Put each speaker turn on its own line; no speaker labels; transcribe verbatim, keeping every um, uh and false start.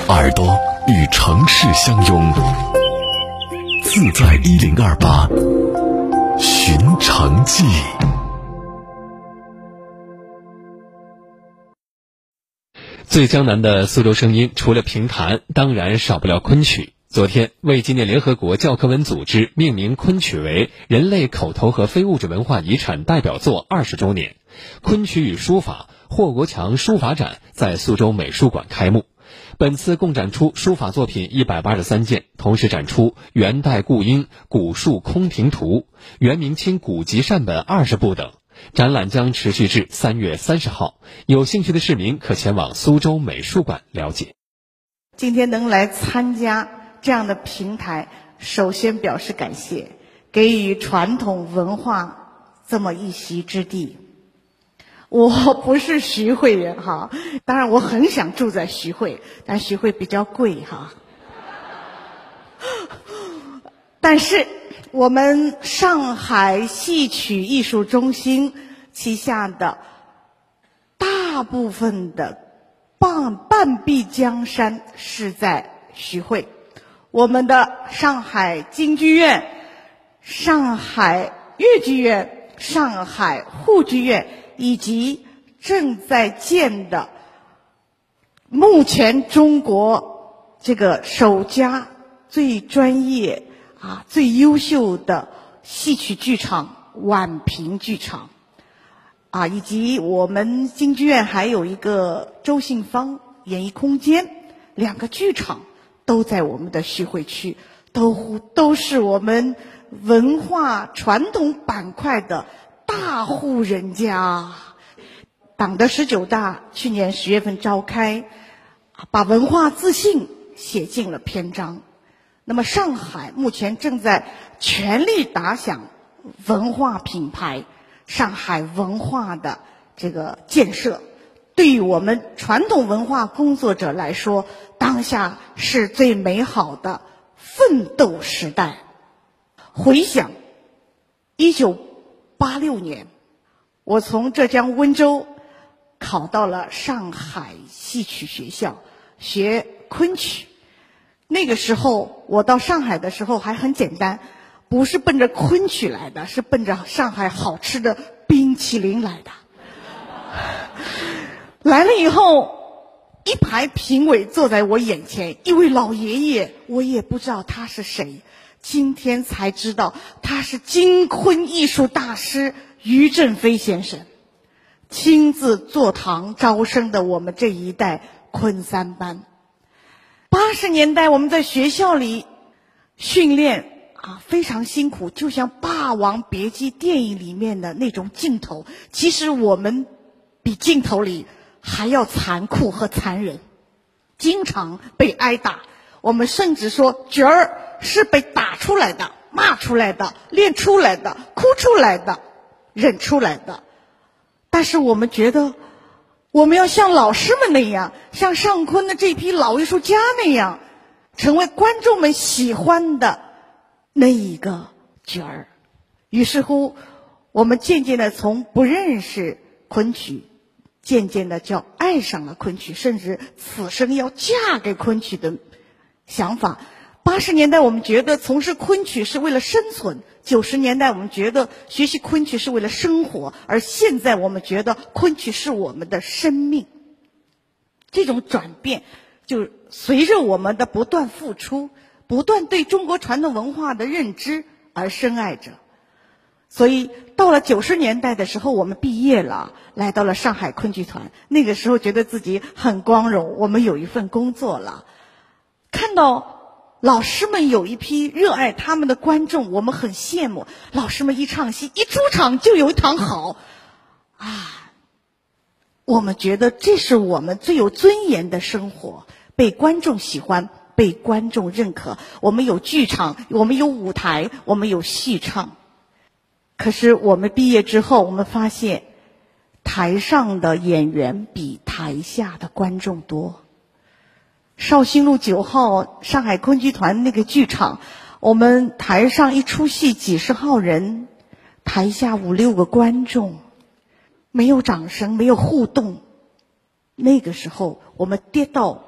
耳朵与城市相拥，自在一零二八，寻城记。
最江南的苏州声音，除了评弹，当然少不了昆曲。昨天，为纪念联合国教科文组织命名昆曲为人类口头和非物质文化遗产代表作二十周年，昆曲与书法霍国强书法展在苏州美术馆开幕。本次共展出书法作品一百八十三件，同时展出元代顾英古树空亭图、元明清古籍善本二十部等。展览将持续至三月三十号，有兴趣的市民可前往苏州美术馆了解。
今天能来参加这样的平台，首先表示感谢，给予传统文化这么一席之地。我不是徐汇人哈，当然我很想住在徐汇，但徐汇比较贵哈。但是我们上海戏曲艺术中心旗下的大部分的半半壁江山是在徐汇，我们的上海京剧院、上海粤剧院、上海沪剧院以及正在建的目前中国这个首家最专业啊最优秀的戏曲剧场宛平剧场啊，以及我们京剧院还有一个周信芳演艺空间，两个剧场都在我们的徐汇区，都都是我们文化传统板块的大户人家。党的十九大去年十月份召开，把文化自信写进了篇章。那么上海目前正在全力打响文化品牌上海文化的这个建设，对于我们传统文化工作者来说，当下是最美好的奋斗时代。回想一九八六年，我从浙江温州考到了上海戏曲学校学昆曲。那个时候我到上海的时候还很简单，不是奔着昆曲来的，是奔着上海好吃的冰淇淋来的。来了以后，一排评委坐在我眼前，一位老爷爷，我也不知道他是谁，今天才知道他是京昆艺术大师于振飞先生，亲自坐堂招生的我们这一代昆三班。八十年代我们在学校里训练啊，非常辛苦，就像《霸王别姬》电影里面的那种镜头，其实我们比镜头里还要残酷和残忍，经常被挨打。我们甚至说角儿是被打出来的、骂出来的、练出来的、哭出来的、忍出来的。但是我们觉得我们要像老师们那样，像上昆的这批老艺术家那样，成为观众们喜欢的那一个角儿。于是乎我们渐渐的从不认识昆曲，渐渐的就爱上了昆曲，甚至此生要嫁给昆曲的想法。八十年代我们觉得从事昆曲是为了生存，九十年代我们觉得学习昆曲是为了生活，而现在我们觉得昆曲是我们的生命。这种转变就随着我们的不断付出，不断对中国传统文化的认知而深爱着。所以到了九十年代的时候，我们毕业了，来到了上海昆剧团。那个时候觉得自己很光荣，我们有一份工作了。看到老师们有一批热爱他们的观众，我们很羡慕。老师们一唱戏，一出场就有一堂好啊！我们觉得这是我们最有尊严的生活，被观众喜欢，被观众认可。我们有剧场，我们有舞台，我们有戏唱。可是我们毕业之后，我们发现台上的演员比台下的观众多。绍兴路九号上海昆剧团那个剧场，我们台上一出戏几十号人，台下五六个观众，没有掌声，没有互动。那个时候我们跌到